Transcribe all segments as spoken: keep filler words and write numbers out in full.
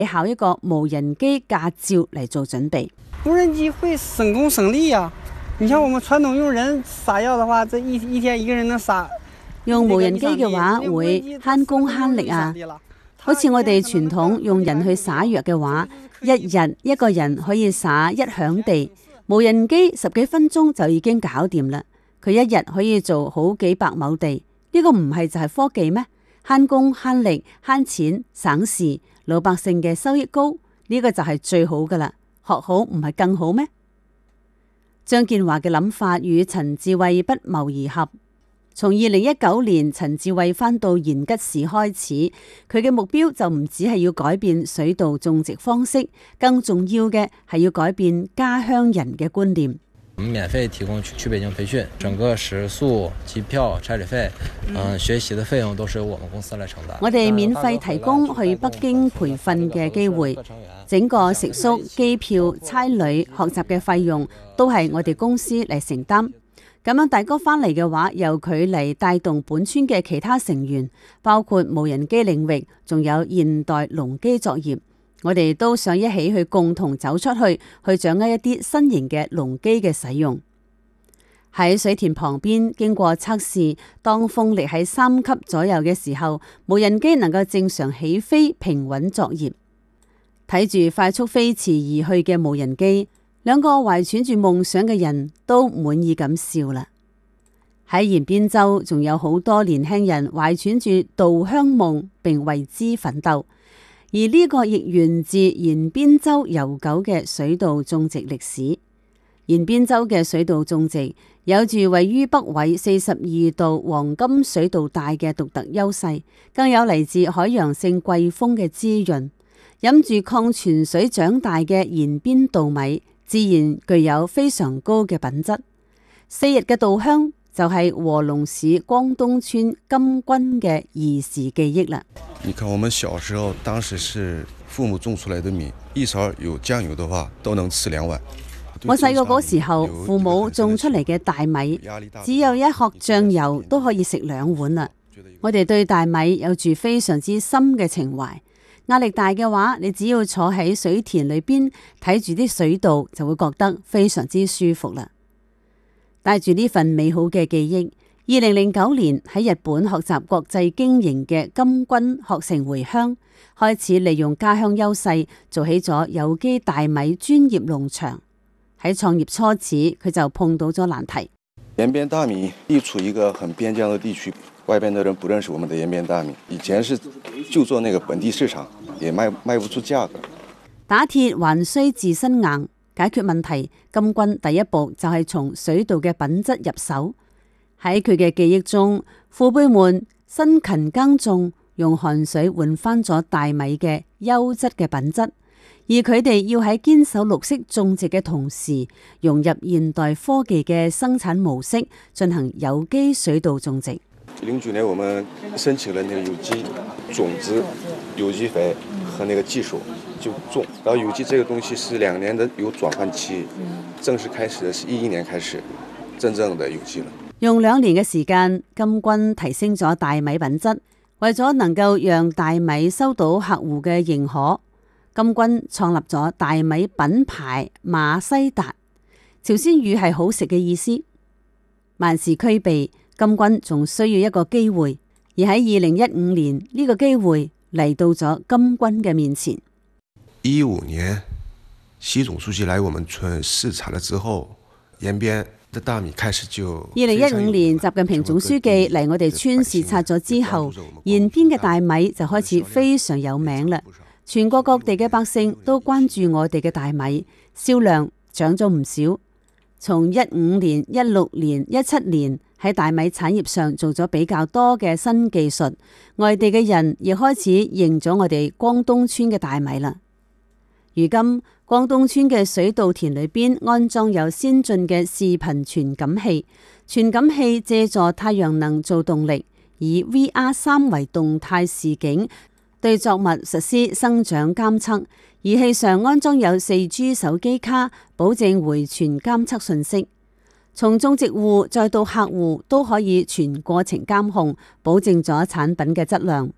考一個無人機駕照嚟做準備。 無人機會省工省力啊！你像我們傳統用人撒藥的話，這一一天一個人能撒。 用無人機嘅話會慳工慳力啊！好似我哋傳統用人去撒藥嘅話，一日一個人可以撒一響地，無人機十幾分鐘就已經搞掂啦。佢一日可以做好幾百畝地，呢個唔係就係科技咩？慳工慳力慳錢省事，老百姓嘅收益高，呢個就係最好噶啦。學好唔係更好咩？張建華嘅諗法與陳志偉不謀而合。從二零一九年陳志偉返到延吉市開始，佢嘅目標就唔只係要改變水稻種植方式，更重要嘅係要改變家鄉人嘅觀念。 我們免費提供去北京培訓，整個食宿、機票、差旅費，嗯，學習的費用都是由我們公司來承擔。 我哋免費提供去北京培訓嘅機會，整個食宿、機票、差旅、學習嘅費用都係我哋公司嚟承擔。咁樣大哥返嚟嘅話，由佢嚟帶動本村嘅其他成員，包括無人機領域，仲有現代農機作業。我哋都想一起去共同走出去，去掌握一啲新型嘅農機嘅使用。喺水田旁邊經過測試，當風力喺三級左右嘅時候，無人機能夠正常起飛，平穩作業。睇住快速飛馳而去嘅無人機，兩個懷揣住夢想嘅人都滿意咁笑啦。喺延邊州仲有好多年輕人懷揣住稻香夢，並為之奮鬥。而呢個亦源自延邊州悠久嘅水稻種植歷史。延邊州嘅水稻種植有住位於北緯四十二度黃金水稻帶嘅獨特優勢，更有嚟自海洋性季風嘅滋潤。飲住礦泉水長大嘅延邊稻米，自然具有非常高嘅品質。四日嘅稻香就係和龍市光東村金軍嘅兒時記憶啦。 你看我們小時候，當時是父母種出來的米，一勺有醬油的話都能吃兩碗。 我細個嗰時候，父母種出嚟嘅大米，只有一殼醬油都可以食兩碗啦。我哋對大米有住非常之深嘅情懷。壓力大嘅話，你只要坐喺水田裏邊睇住啲水稻，就會覺得非常之舒服啦。帶住呢份美好嘅記憶，二零零九年喺日本學習國際經營嘅金軍學成回鄉，開始利用家鄉優勢做起咗有機大米專業農場。喺創業初始，佢就碰到咗難題。 延邊大米地處一個很邊疆的地區，外邊的人不認識我們的延邊大米。以前是就做那個本地市場，也賣賣不出價格。 打鐵還需自身硬。解決問題，金軍第一步就係從水稻嘅品質入手。喺佢嘅記憶中，父輩們辛勤耕種，用汗水換翻咗大米嘅優質嘅品質，而佢哋要喺堅守綠色種植嘅同時，融入現代科技嘅生產模式，進行有機水稻種植。 零九年我們申請了那個有機種子、有機肥和那個技術。就種，然後有機這個東西是兩年的有轉換期，正式開始的是一一年開始，真正的有機了。 用兩年嘅時間，金軍提升咗大米品質，為咗能夠讓大米收到客戶嘅認可，金軍創立咗大米品牌馬西達。朝鮮語係好食嘅意思。萬事俱備，金軍仲需要一個機會，而喺二零一五年呢個機會嚟到咗金軍嘅面前。 一五年，習總書記來我們村視察了之後，延邊的大米開始就。 二零一五年，習近平總書記嚟我哋村視察咗之後，延邊嘅大米就開始非常有名啦。全國各地嘅百姓都關注我哋嘅大米，銷量漲咗唔少。從一五年、一六年、一七年喺大米產業上做咗比較多嘅新技術，外地嘅人亦開始認咗我哋光東村嘅大米啦。如今，光東村嘅水稻田裏邊安裝有先進嘅視頻傳感器，傳感器借助太陽能做動力，以 V R 三維動態視景對作物實施生長監測。儀器上安裝有四 G 手機卡，保證回傳監測信息。從種植戶再到客戶都可以全過程監控，保證咗產品嘅質量。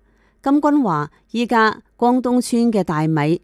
金軍話：依家光東村嘅大米